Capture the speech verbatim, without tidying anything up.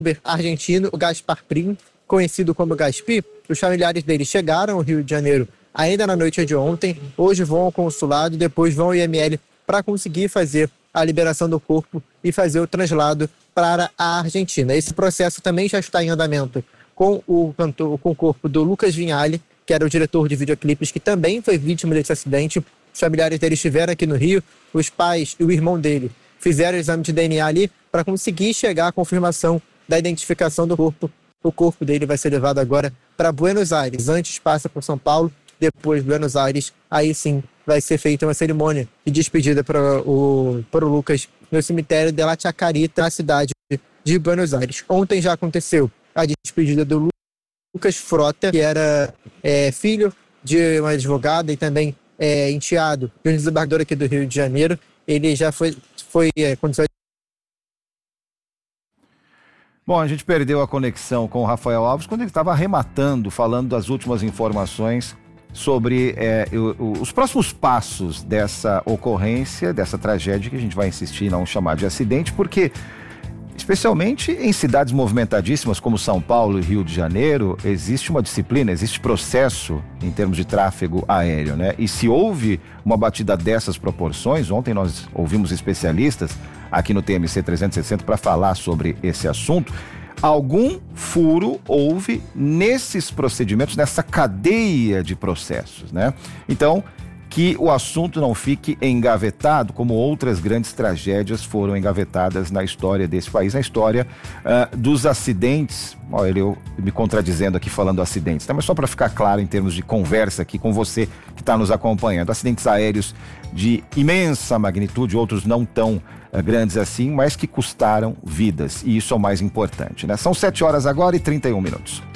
argentino, o Gaspar Prim, conhecido como Gaspi. Os familiares dele chegaram ao Rio de Janeiro ainda na noite de ontem, hoje vão ao consulado, depois vão ao I M L para conseguir fazer a liberação do corpo e fazer o traslado para a Argentina. Esse processo também já está em andamento com o, cantor, com o corpo do Lucas Vinhali, que era o diretor de videoclipes, que também foi vítima desse acidente. Os familiares dele estiveram aqui no Rio, os pais e o irmão dele fizeram o exame de D N A ali para conseguir chegar à confirmação da identificação do corpo. O corpo dele vai ser levado agora para Buenos Aires. Antes passa por São Paulo, depois Buenos Aires. Aí sim vai ser feita uma cerimônia de despedida para o, para o Lucas no cemitério de La Chacarita, na cidade de Buenos Aires. Ontem já aconteceu a despedida do Lucas Frota, que era é, filho de uma advogada e também é, enteado de um desembargador aqui do Rio de Janeiro. Ele já foi... foi é, aconteceu... Bom, a gente perdeu a conexão com o Rafael Alves quando ele estava arrematando, falando das últimas informações sobre é, o, o, os próximos passos dessa ocorrência, dessa tragédia que a gente vai insistir em não chamar de acidente, porque especialmente em cidades movimentadíssimas como São Paulo e Rio de Janeiro, existe uma disciplina, existe processo em termos de tráfego aéreo, né? E se houve uma batida dessas proporções, ontem nós ouvimos especialistas aqui no T M C trezentos e sessenta para falar sobre esse assunto, algum furo houve nesses procedimentos, nessa cadeia de processos, né? Então, que o assunto não fique engavetado, como outras grandes tragédias foram engavetadas na história desse país, na história uh, dos acidentes. Olha, ele eu me contradizendo aqui falando acidentes, tá? Mas só para ficar claro em termos de conversa aqui com você que está nos acompanhando. Acidentes aéreos de imensa magnitude, outros não tão uh, grandes assim, mas que custaram vidas, e isso é o mais importante, né? São sete horas agora e trinta e um minutos.